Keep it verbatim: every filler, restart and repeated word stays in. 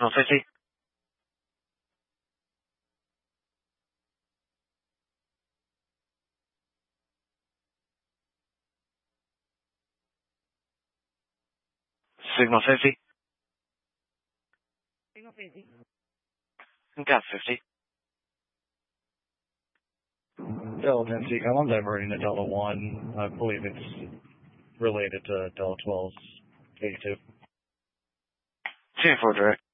Signal fifty. Signal fifty. Signal fifty. Gap fifty. Delta N C, I'm diverting to Delta one. I believe it's related to Delta twelve eighty-two. ten four direct.